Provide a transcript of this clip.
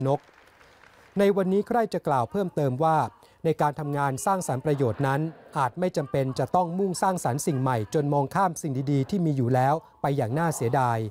นกในวันนี้ใครจะกล่าวเพิ่มเติมว่าในการทำงานสร้างสรรค์ประโยชน์นั้นอาจไม่จำเป็นจะต้องมุ่งสร้างสรรค์สิ่งใหม่จนมองข้ามสิ่งดีๆที่มีอยู่แล้วไปอย่างน่าเสียดาย